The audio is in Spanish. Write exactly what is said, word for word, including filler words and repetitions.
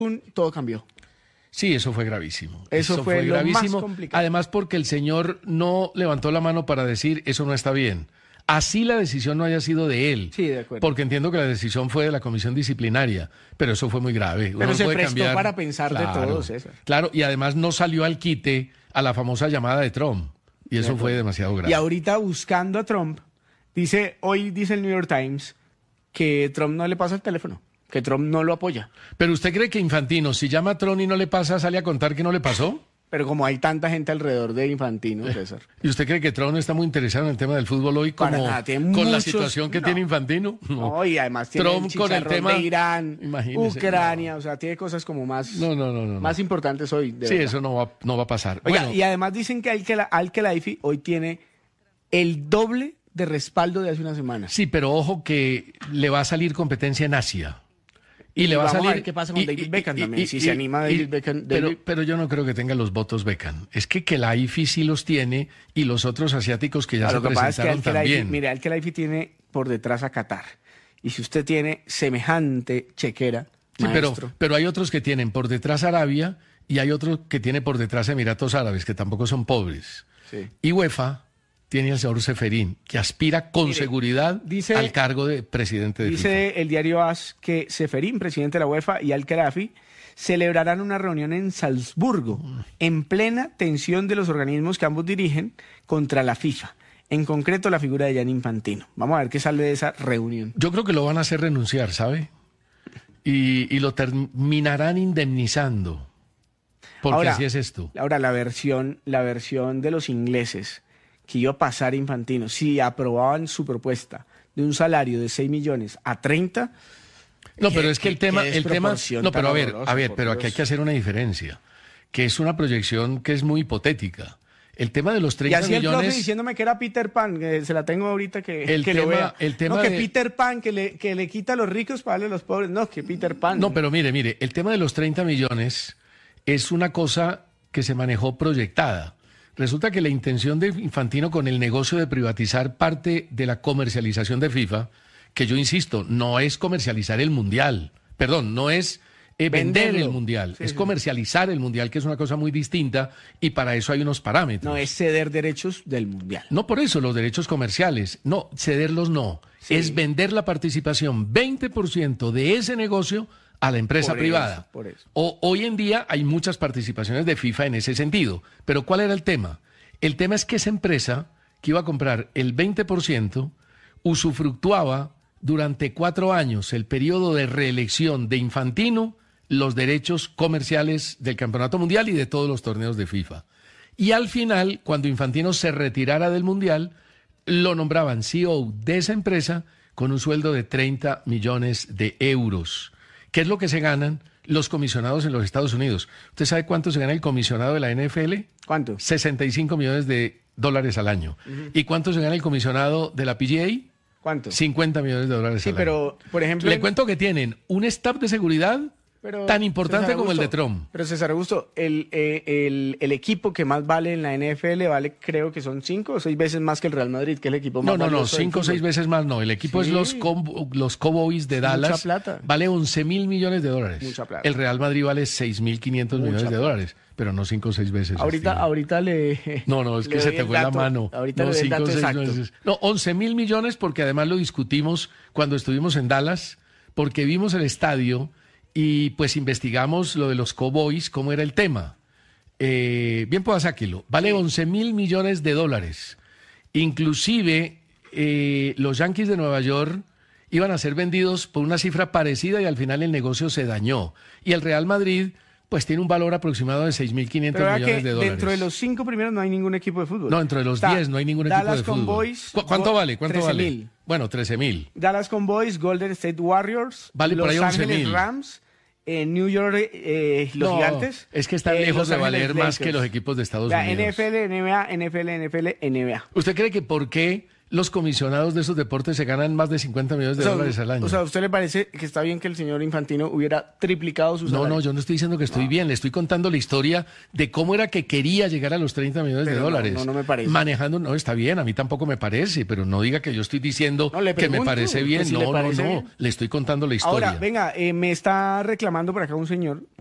todo cambió. Sí, eso fue gravísimo. Eso, eso fue, fue lo gravísimo. Más complicado. Además, porque el señor no levantó la mano para decir eso no está bien. Así la decisión no haya sido de él. Sí, de acuerdo. Porque entiendo que la decisión fue de la comisión disciplinaria, pero eso fue muy grave. Pero Uno se puede prestó cambiar. para pensar Claro, de todos eso. Claro, y además no salió al quite a la famosa llamada de Trump. Y eso fue demasiado grave. Y ahorita buscando a Trump, dice, hoy dice el New York Times que Trump no le pasa el teléfono, que Trump no lo apoya. Pero usted cree que Infantino, si llama a Trump y no le pasa, sale a contar que no le pasó? Pero como hay tanta gente alrededor de Infantino, César. ¿Y usted cree que Trump no está muy interesado en el tema del fútbol hoy como, nada, con muchos, la situación que no. tiene Infantino? No, no y además tiene Trump el con el tema de Irán, Ucrania, no. o sea, tiene cosas como más, no, no, no, no, más no. importantes hoy. De sí, verdad. eso no va, no va a pasar. Oiga, bueno, y además dicen que Al-Khelaifi hoy tiene el doble de respaldo de hace una semana. Sí, pero ojo que le va a salir competencia en Asia. Y, y le va a salir. A ver qué pasa con y, David Beckham y, también. Y, si y, se anima David Beckham. Pero, David... pero yo no creo que tenga los votos Beckham. Es que Khelaifi sí los tiene y los otros asiáticos que ya claro, se lo que presentaron pasa es que también. Mire, Al-Khelaifi tiene por detrás a Qatar. Y si usted tiene semejante chequera, sí, pero, pero hay otros que tienen por detrás Arabia y hay otros que tiene por detrás Emiratos Árabes, que tampoco son pobres. Sí. Y UEFA tiene al señor Seferín, que aspira con Mire, seguridad dice, al cargo de presidente de dice FIFA. el diario AS que Seferín, presidente de la UEFA, y Al-Khelaifi celebrarán una reunión en Salzburgo, en plena tensión de los organismos que ambos dirigen contra la FIFA. En concreto, la figura de Gianni Infantino. Vamos a ver qué sale de esa reunión. Yo creo que lo van a hacer renunciar, ¿sabe? Y, y lo terminarán indemnizando. Porque ahora, así es esto. Ahora, la versión, la versión de los ingleses que iba a pasar Infantino, si aprobaban su propuesta de un salario de seis millones a treinta... No, pero es que el tema... el tema no, pero a ver, a ver, pero Dios. aquí hay que hacer una diferencia, que es una proyección que es muy hipotética. El tema de los treinta millones... Y así millones... el profe diciéndome que era Peter Pan, que se la tengo ahorita que, el que tema, lo vea. El tema no, que de... Peter Pan, que le, que le quita a los ricos para darle a los pobres. No, que Peter Pan. No, pero mire, mire, el tema de los treinta millones es una cosa que se manejó proyectada. Resulta que la intención de Infantino con el negocio de privatizar parte de la comercialización de FIFA, que yo insisto, no es comercializar el Mundial, perdón, no es eh, vender el Mundial, sí, es sí. comercializar el Mundial, que es una cosa muy distinta y para eso hay unos parámetros. No, es ceder derechos del Mundial. No por eso, los derechos comerciales, no, cederlos no, sí. es vender la participación, veinte por ciento de ese negocio a la empresa por privada. Eso, por eso. O, hoy en día hay muchas participaciones de FIFA en ese sentido. Pero ¿cuál era el tema? El tema es que esa empresa que iba a comprar el veinte por ciento usufructuaba durante cuatro años, el periodo de reelección de Infantino, los derechos comerciales del Campeonato Mundial y de todos los torneos de FIFA. Y al final, cuando Infantino se retirara del Mundial, lo nombraban C E O de esa empresa con un sueldo de treinta millones de euros. ¿Qué es lo que se ganan los comisionados en los Estados Unidos? ¿Usted sabe cuánto se gana el comisionado de la N F L? ¿Cuánto? sesenta y cinco millones de dólares al año. Uh-huh. ¿Y cuánto se gana el comisionado de la P G A? ¿Cuánto? cincuenta millones de dólares sí, al pero, año. por ejemplo... Le cuento que tienen un staff de seguridad pero, tan importante César como Augusto, el de Trump. Pero César Augusto, el, eh, el, el equipo que más vale en la N F L vale, creo que son cinco o seis veces más que el Real Madrid, que es el equipo más No, no, no, valioso cinco o seis veces más no. El equipo sí. es los, Co- los Cowboys de Dallas. Mucha plata. Vale once mil millones de dólares. Mucha plata. El Real Madrid vale seis mil quinientos millones de dólares. Pero no cinco o seis veces. Ahorita, ahorita le... No, no, es que le se te fue la mano. Ahorita no, le doy el dato cinco, exacto. Meses. No, once mil millones porque además lo discutimos cuando estuvimos en Dallas, porque vimos el estadio y pues investigamos lo de los Cowboys, cómo era el tema. Eh, bien, pues sáquelo. Vale once mil millones de dólares. Inclusive eh, los Yankees de Nueva York iban a ser vendidos por una cifra parecida y al final el negocio se dañó. Y el Real Madrid... pues tiene un valor aproximado de seis mil quinientos millones de dólares. Dentro de los cinco primeros no hay ningún equipo de fútbol. No, dentro de los Está diez no hay ningún Dallas equipo de fútbol. Cowboys, ¿Cu ¿Cuánto vale? ¿Cuánto trece vale? mil. Bueno, trece mil. Dallas Cowboys, Golden State Warriors, vale Los por ahí Ángeles Rams, eh, New York, eh, los no, Gigantes. Es que están eh, lejos Los de Ángeles valer más Lakers. que los equipos de Estados La Unidos. N F L, N B A, N F L, N F L, N B A. ¿Usted cree que por qué los comisionados de esos deportes se ganan más de cincuenta millones de O sea, dólares al año. O sea, ¿a usted le parece que está bien que el señor Infantino hubiera triplicado su No, salario? no, yo no estoy diciendo que estoy bien, le estoy contando la historia de cómo era que quería llegar a los treinta millones Pero de no, dólares. no, no me parece. Manejando, no, está bien, a mí tampoco me parece, pero no diga que yo estoy diciendo No, le que me pregunto, parece que bien. si no, le no, parece no, bien. le estoy contando la historia. Ahora, venga, eh, me está reclamando por acá un señor